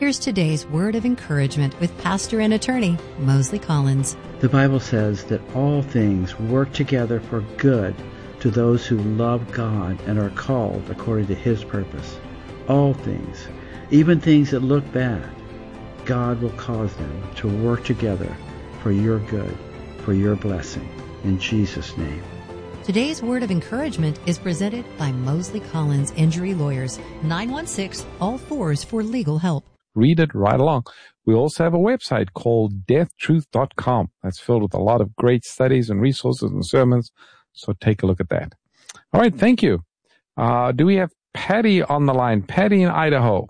Here's today's word of encouragement with pastor and attorney Mosley Collins. The Bible says that all things work together for good to those who love God and are called according to His purpose. All things, even things that look bad, God will cause them to work together for your good, for your blessing. In Jesus' name. Today's word of encouragement is presented by Mosley Collins Injury Lawyers, 916-ALL-4s for legal help. Read it right along. We also have a website called deathtruth.com. That's filled with a lot of great studies and resources and sermons. So take a look at that. All right. Thank you. Do we have Patty on the line? Patty in Idaho.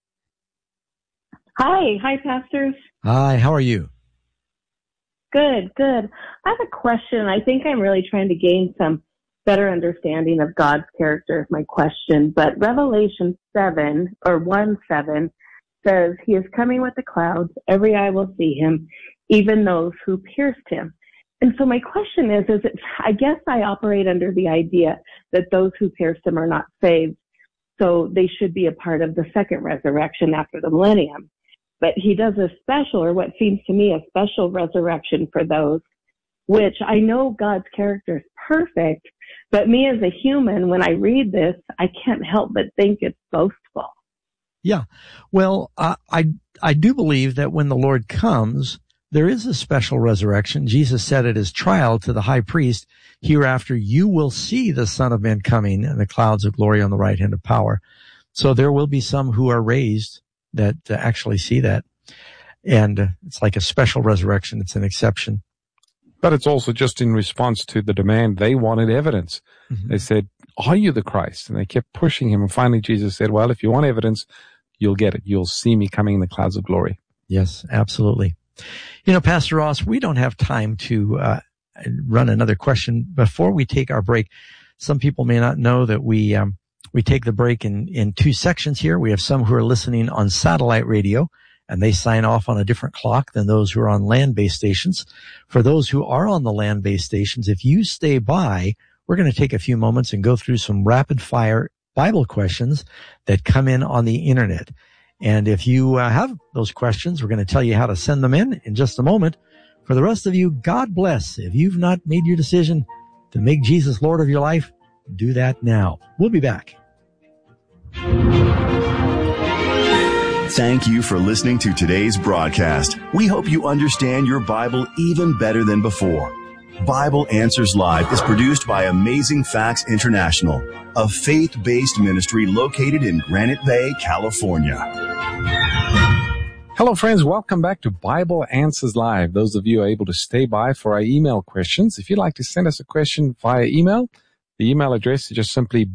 Hi. Hi, pastors. Hi. How are you? Good. I have a question. I think I'm really trying to gain some better understanding of God's character is my question. But Revelation 1:7 says, He is coming with the clouds. Every eye will see Him, even those who pierced Him. And so my question is I guess I operate under the idea that those who pierced Him are not saved, so they should be a part of the second resurrection after the millennium. But He does a special, or what seems to me a special resurrection for those, which I know God's character is perfect, but me as a human, when I read this, I can't help but think it's boastful. Yeah. Well, I do believe that when the Lord comes, there is a special resurrection. Jesus said at His trial to the high priest, hereafter you will see the Son of Man coming in the clouds of glory on the right hand of power. So there will be some who are raised that actually see that. And it's like a special resurrection. It's an exception. But it's also just in response to the demand. They wanted evidence. Mm-hmm. They said, are you the Christ? And they kept pushing Him. And finally Jesus said, well, if you want evidence, you'll get it. You'll see me coming in the clouds of glory. Yes, absolutely. You know, Pastor Ross, we don't have time to run another question. Before we take our break, some people may not know that we take the break in two sections here. We have some who are listening on satellite radio, and they sign off on a different clock than those who are on land-based stations. For those who are on the land-based stations, if you stay by, we're going to take a few moments and go through some rapid-fire Bible questions that come in on the internet. And if you have those questions, we're going to tell you how to send them in just a moment. For the rest of you, God bless. If you've not made your decision to make Jesus Lord of your life, do that now. We'll be back. Thank you for listening to today's broadcast. We hope you understand your Bible even better than before. Bible Answers Live is produced by Amazing Facts International, a faith-based ministry located in Granite Bay, California. Hello, friends. Welcome back to Bible Answers Live. Those of you who are able to stay by for our email questions, if you'd like to send us a question via email, the email address is just simply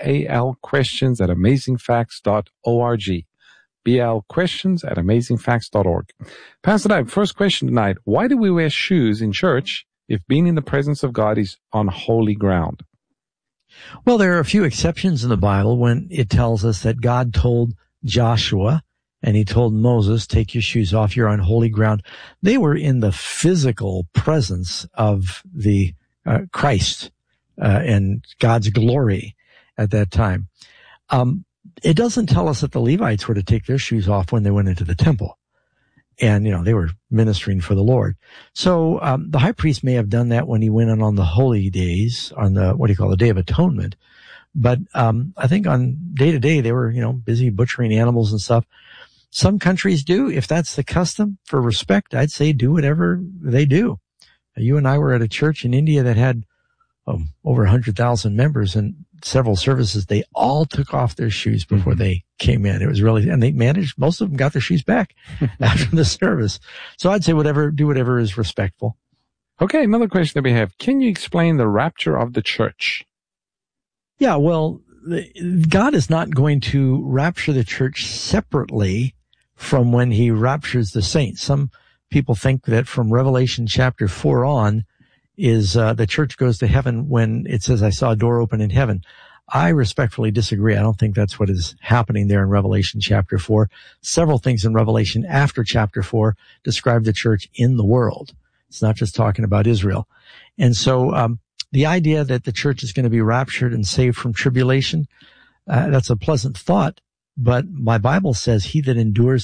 balquestions@amazingfacts.org. balquestions@amazingfacts.org. Pastor Dave, first question tonight. Why do we wear shoes in church if being in the presence of God is on holy ground? Well, there are a few exceptions in the Bible when it tells us that God told Joshua and He told Moses, take your shoes off, you're on holy ground. They were in the physical presence of the Christ and God's glory at that time. It doesn't tell us that the Levites were to take their shoes off when they went into the temple. And, they were ministering for the Lord. So, the high priest may have done that when he went in on the holy days, on the Day of Atonement. But, I think on day to day, they were, busy butchering animals and stuff. Some countries do. If that's the custom for respect, I'd say do whatever they do. You and I were at a church in India that had over 100,000 members, and several services, they all took off their shoes before they came in. It was really, and they managed, most of them got their shoes back after the service. So I'd say do whatever is respectful. Okay, another question that we have. Can you explain the rapture of the church? Yeah, well, God is not going to rapture the church separately from when He raptures the saints. Some people think that from Revelation chapter 4 on, is the church goes to heaven when it says, I saw a door open in heaven. I respectfully disagree. I don't think that's what is happening there in Revelation chapter 4. Several things in Revelation after chapter 4 describe the church in the world. It's not just talking about Israel. And so the idea that the church is going to be raptured and saved from tribulation, that's a pleasant thought, but my Bible says he that endures